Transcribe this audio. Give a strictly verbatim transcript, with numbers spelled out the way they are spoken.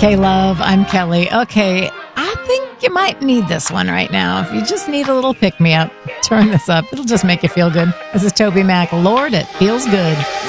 K Love, I'm Kelly. Okay, I think you might need this one right now. If you just need a little pick-me-up, turn this up. It'll just make you feel good. This is Toby Mac. Lord, it feels good.